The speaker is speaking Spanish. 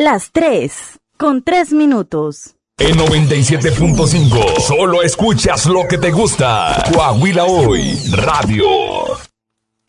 Las 3:03. En 97.5, solo escuchas lo que te gusta. Coahuila Hoy, Radio.